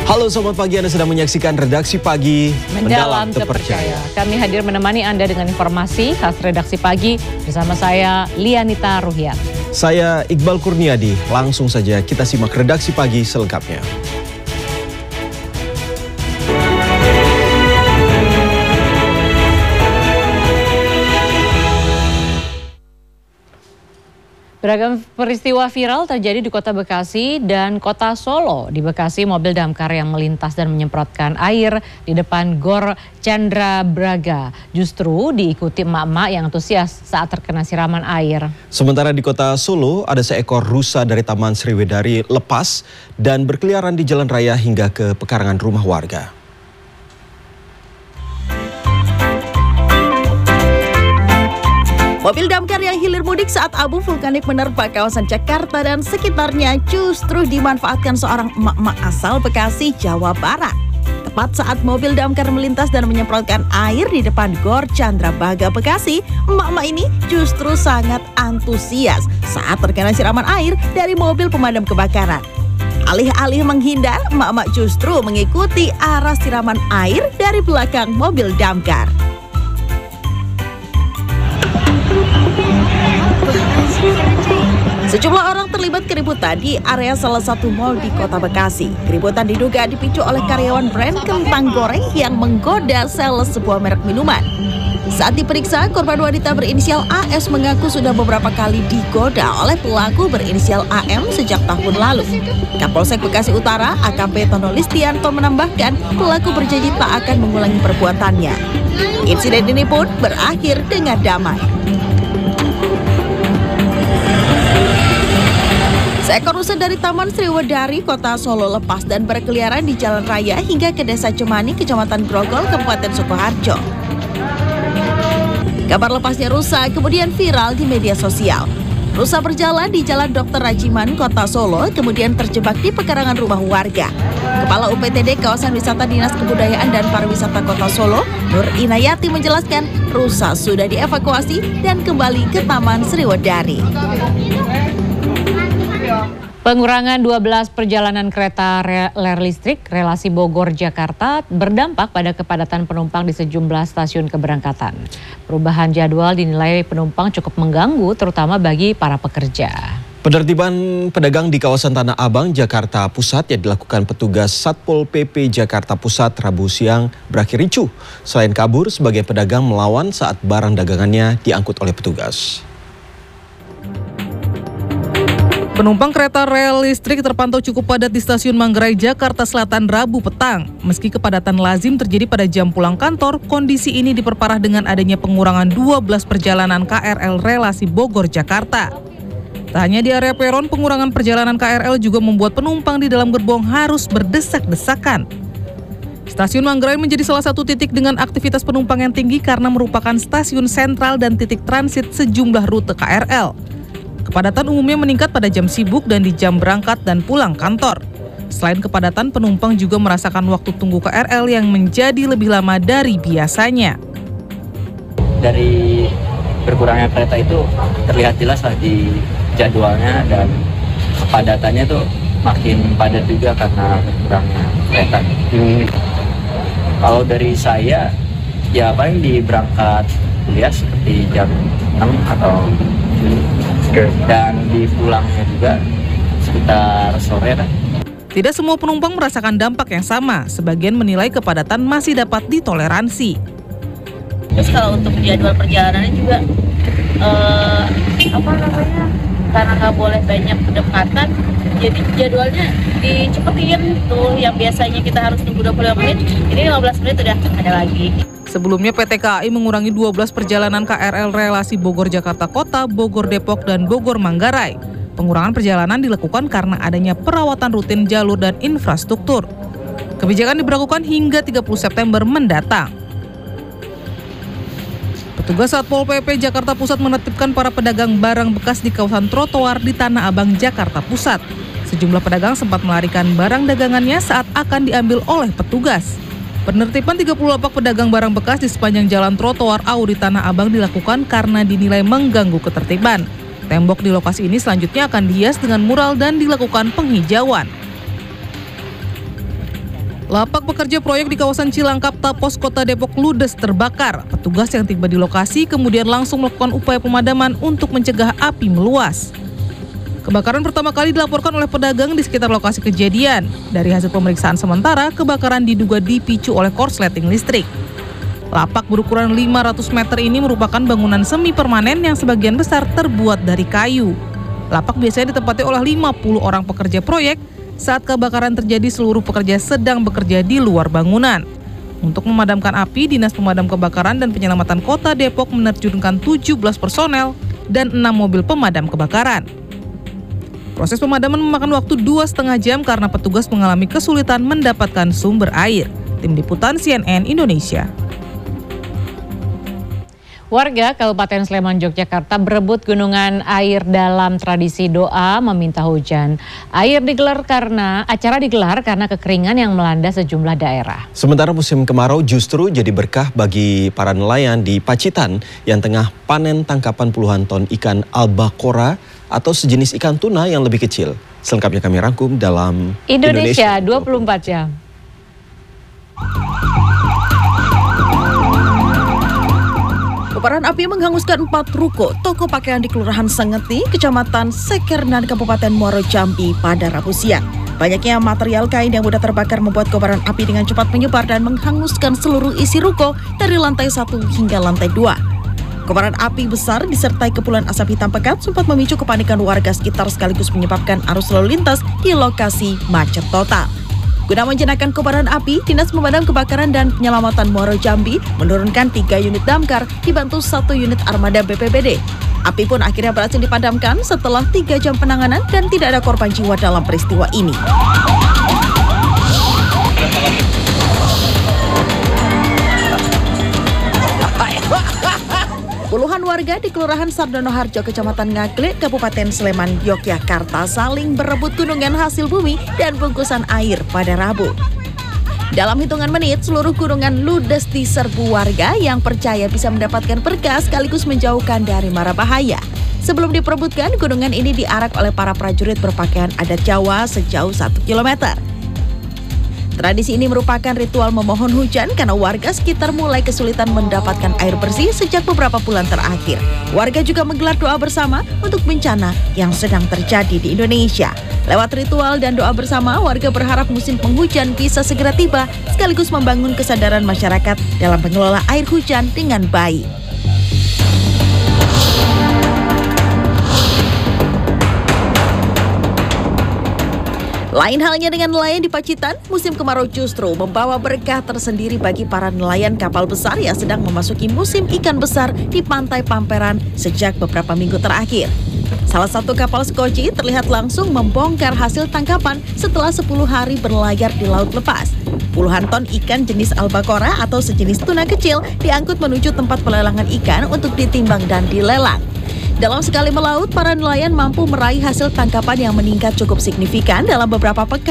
Halo selamat pagi, Anda sedang menyaksikan Redaksi Pagi Mendalam Terpercaya. Kami hadir menemani Anda dengan informasi khas Redaksi Pagi bersama saya Lianita Ruhyat. Saya Iqbal Kurniadi, langsung saja kita simak Redaksi Pagi selengkapnya. Beragam peristiwa viral terjadi di Kota Bekasi dan Kota Solo. Di Bekasi, mobil damkar yang melintas dan menyemprotkan air di depan Gor Chandra Braga justru diikuti emak-emak yang antusias saat terkena siraman air. Sementara di Kota Solo, ada seekor rusa dari Taman Sriwedari lepas dan berkeliaran di jalan raya hingga ke pekarangan rumah warga. Mobil damkar yang hilir mudik saat abu vulkanik menerpa kawasan Jakarta dan sekitarnya justru dimanfaatkan seorang emak-emak asal Bekasi, Jawa Barat. Tepat saat mobil damkar melintas dan menyemprotkan air di depan Gor Chandra Braga Bekasi, emak-emak ini justru sangat antusias saat terkena siraman air dari mobil pemadam kebakaran. Alih-alih menghindar, emak-emak justru mengikuti arah siraman air dari belakang mobil damkar. Sejumlah orang terlibat keributan di area salah satu mal di Kota Bekasi. Keributan diduga dipicu oleh karyawan brand kentang goreng yang menggoda sales sebuah merek minuman. Saat diperiksa, korban wanita berinisial AS mengaku sudah beberapa kali digoda oleh pelaku berinisial AM sejak tahun lalu. Kapolsek Bekasi Utara, AKP Tono Listianto menambahkan pelaku berjanji tak akan mengulangi perbuatannya. Insiden ini pun berakhir dengan damai. Seekor rusa dari Taman Sriwedari, Kota Solo lepas dan berkeliaran di jalan raya hingga ke Desa Cemani, Kecamatan Grogol, Kabupaten Sukoharjo. Kabar lepasnya rusa kemudian viral di media sosial. Rusa berjalan di Jalan Dr. Rajiman, Kota Solo, kemudian terjebak di pekarangan rumah warga. Kepala UPTD Kawasan Wisata Dinas Kebudayaan dan Pariwisata Kota Solo, Nur Inayati menjelaskan rusa sudah dievakuasi dan kembali ke Taman Sriwedari. Pengurangan 12 perjalanan kereta rel listrik relasi Bogor-Jakarta berdampak pada kepadatan penumpang di sejumlah stasiun keberangkatan. Perubahan jadwal dinilai penumpang cukup mengganggu, terutama bagi para pekerja. Penertiban pedagang di kawasan Tanah Abang, Jakarta Pusat yang dilakukan petugas Satpol PP Jakarta Pusat Rabu siang berakhir ricuh. Selain kabur, sebagian pedagang melawan saat barang dagangannya diangkut oleh petugas. Penumpang kereta rel listrik terpantau cukup padat di stasiun Manggarai, Jakarta Selatan Rabu petang. Meski kepadatan lazim terjadi pada jam pulang kantor, kondisi ini diperparah dengan adanya pengurangan 12 perjalanan KRL relasi Bogor-Jakarta. Tak hanya di area peron, pengurangan perjalanan KRL juga membuat penumpang di dalam gerbong harus berdesak-desakan. Stasiun Manggarai menjadi salah satu titik dengan aktivitas penumpang yang tinggi karena merupakan stasiun sentral dan titik transit sejumlah rute KRL. Kepadatan umumnya meningkat pada jam sibuk dan di jam berangkat dan pulang kantor. Selain kepadatan, penumpang juga merasakan waktu tunggu KRL yang menjadi lebih lama dari biasanya. Dari berkurangnya kereta itu terlihat jelas lah di jadwalnya dan kepadatannya tuh makin padat juga karena berkurangnya kereta. Kalau dari saya, ya paling di berangkat kuliah seperti jam 6 atau dan di pulangnya juga sekitar sore. Tidak semua penumpang merasakan dampak yang sama. Sebagian menilai kepadatan masih dapat ditoleransi. Terus kalau untuk jadwal perjalanannya juga karena nggak boleh banyak pendekatan, jadi jadwalnya dicepetin tuh. Yang biasanya kita harus tunggu 25 menit, ini 15 menit udah ada lagi. Sebelumnya PT KAI mengurangi 12 perjalanan KRL relasi Bogor-Jakarta Kota, Bogor-Depok, dan Bogor-Manggarai. Pengurangan perjalanan dilakukan karena adanya perawatan rutin jalur dan infrastruktur. Kebijakan diberlakukan hingga 30 September mendatang. Petugas Satpol PP Jakarta Pusat menertibkan para pedagang barang bekas di kawasan trotoar di Tanah Abang, Jakarta Pusat. Sejumlah pedagang sempat melarikan barang dagangannya saat akan diambil oleh petugas. Penertiban 30 lapak pedagang barang bekas di sepanjang jalan trotoar Auri Tanah Abang dilakukan karena dinilai mengganggu ketertiban. Tembok di lokasi ini selanjutnya akan dihias dengan mural dan dilakukan penghijauan. Lapak pekerja proyek di kawasan Cilangkap Tapos, Kota Depok ludes terbakar. Petugas yang tiba di lokasi kemudian langsung melakukan upaya pemadaman untuk mencegah api meluas. Kebakaran pertama kali dilaporkan oleh pedagang di sekitar lokasi kejadian. Dari hasil pemeriksaan sementara, kebakaran diduga dipicu oleh korsleting listrik. Lapak berukuran 500 meter ini merupakan bangunan semi permanen yang sebagian besar terbuat dari kayu. Lapak biasanya ditempati oleh 50 orang pekerja proyek. Saat kebakaran terjadi, seluruh pekerja sedang bekerja di luar bangunan. Untuk memadamkan api, Dinas Pemadam Kebakaran dan Penyelamatan Kota Depok menerjunkan 17 personel dan 6 mobil pemadam kebakaran. Proses pemadaman memakan waktu 2,5 jam karena petugas mengalami kesulitan mendapatkan sumber air. Tim Liputan CNN Indonesia. Warga Kabupaten Sleman, Yogyakarta berebut gunungan air dalam tradisi doa meminta hujan. Acara digelar karena kekeringan yang melanda sejumlah daerah. Sementara musim kemarau justru jadi berkah bagi para nelayan di Pacitan yang tengah panen tangkapan puluhan ton ikan albacora atau sejenis ikan tuna yang lebih kecil. Selengkapnya kami rangkum dalam Indonesia 24 jam. Kobaran api menghanguskan 4 ruko toko pakaian di Kelurahan Sengeti, Kecamatan Sekernan, Kabupaten Muaro Jambi pada Rabu siang. Banyaknya material kain yang mudah terbakar membuat kobaran api dengan cepat menyebar dan menghanguskan seluruh isi ruko dari lantai 1 hingga lantai 2. Kobaran api besar disertai kepulan asap hitam pekat sempat memicu kepanikan warga sekitar sekaligus menyebabkan arus lalu lintas di lokasi macet total. Guna menjinakkan kobaran api, Dinas Pemadam Kebakaran dan Penyelamatan Muaro Jambi menurunkan 3 unit damkar dibantu 1 unit armada BPBD. Api pun akhirnya berhasil dipadamkan setelah 3 jam penanganan dan tidak ada korban jiwa dalam peristiwa ini. Puluhan warga di Kelurahan Sardono Harjo, Kecamatan Ngaglik, Kabupaten Sleman, Yogyakarta saling berebut gunungan hasil bumi dan bungkusan air pada Rabu. Dalam hitungan menit, seluruh gunungan ludes diserbu warga yang percaya bisa mendapatkan berkah sekaligus menjauhkan dari mara bahaya. Sebelum diperebutkan, gunungan ini diarak oleh para prajurit berpakaian adat Jawa sejauh 1 km. Tradisi ini merupakan ritual memohon hujan karena warga sekitar mulai kesulitan mendapatkan air bersih sejak beberapa bulan terakhir. Warga juga menggelar doa bersama untuk bencana yang sedang terjadi di Indonesia. Lewat ritual dan doa bersama, warga berharap musim penghujan bisa segera tiba sekaligus membangun kesadaran masyarakat dalam mengelola air hujan dengan baik. Lain halnya dengan nelayan di Pacitan, musim kemarau justru membawa berkah tersendiri bagi para nelayan kapal besar yang sedang memasuki musim ikan besar di Pantai Pamperan sejak beberapa minggu terakhir. Salah satu kapal skoci terlihat langsung membongkar hasil tangkapan setelah 10 hari berlayar di laut lepas. Puluhan ton ikan jenis albacora atau sejenis tuna kecil diangkut menuju tempat pelelangan ikan untuk ditimbang dan dilelang. Dalam sekali melaut, para nelayan mampu meraih hasil tangkapan yang meningkat cukup signifikan dalam beberapa pekan.